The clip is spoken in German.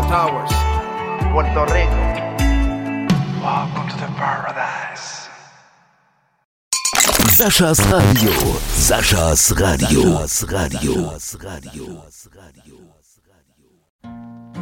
Towers, Puerto Rico. Welcome to the paradise. Saschas Radio. Saschas Radio. Saschas Radio.